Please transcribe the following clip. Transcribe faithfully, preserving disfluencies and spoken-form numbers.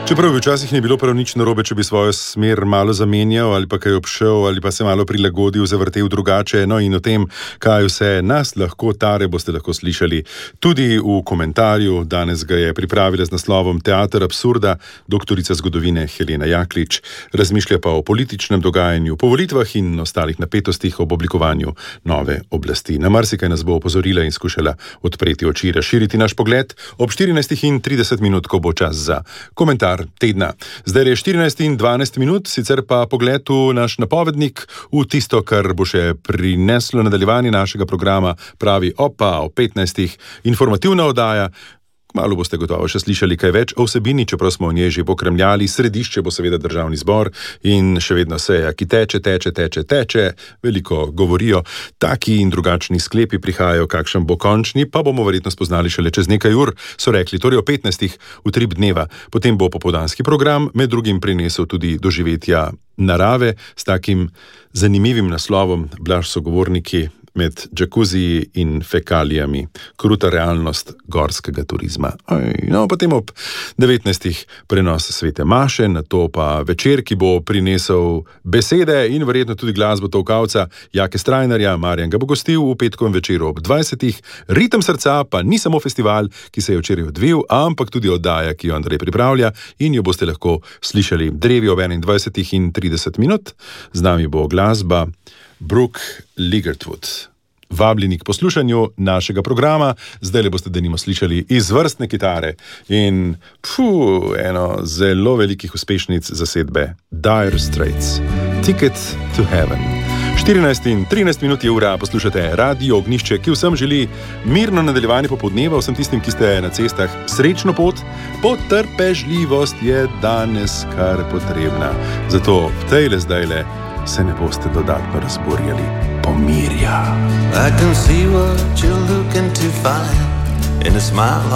Čeprav bi včasih ne bilo prav nič narobe, če bi svojo smer malo zamenjal ali pa kaj obšel ali pa se malo prilagodil, zavrtel drugače. No in o tem, kaj vse nas lahko tare, boste lahko slišali tudi v komentarju. Danes ga je pripravila z naslovom Teater absurda doktorica zgodovine Helena Jaklič. Razmišlja pa o političnem dogajanju po volitvah in ostalih napetostih ob oblikovanju nove oblasti. Na marsikaj nas bo opozorila in skušala odpreti oči, razširiti naš pogled ob štirinajstih in trideset minut, ko bo čas za komentar tedna. Zdaj je štirinajst in dvanajst minut, sicer pa pogled v naš napovednik, v tisto, kar bo še prineslo nadaljevanje našega programa, pravi opa o petnajstih, informativna oddaja. Kmalu boste gotovo še slišali kaj več o vsebini, čeprav smo o njej že pokremljali. Središče bo seveda Državni zbor in še vedno seja, ki teče, teče, teče, teče, veliko govorijo. Taki in drugačni sklepi prihajajo, kakšen bo končni, pa bomo verjetno spoznali šele čez nekaj ur, so rekli, torej o petnajstih utrip dneva. Potem bo popoldanski program, med drugim prinesel tudi doživetja narave s takim zanimivim naslovom, Blaž sogovorniki med džakuziji in fekalijami. Kruta realnost gorskega turizma. Oj, no, potem ob devetnajstih prenos svete maše, nato pa večer, ki bo prinesel besede in verjetno tudi glasbo tolkavca Jake Strajnarja. Marjan ga bo gostil v petkovem večeru ob dvajsetih. Ritem srca pa ni samo festival, ki se je včeraj odvil, ampak tudi oddaja, ki jo Andrej pripravlja in jo boste lahko slišali drevi ob enaindvajsetih in trideset minut. Z nami bo glasba Brooke Ligertwood. Vabljeni k poslušanju našega programa. Zdaj le boste denimo slišali izvrstne kitare in pfu, eno zelo velikih uspešnic zasedbe Dire Straits. Ticket to Heaven. štirinajst in trinajst minut je ura, poslušate Radio Ognjišče, ki vsem želi mirno nadaljevanje popoldneva, vsem tistim, ki ste na cestah, srečno pot. Potrpežljivost je danes kar potrebna. Zato v tejle zdajle se ne boste dodatno razburjali. Pomirja. I can see what you're looking to find in a smile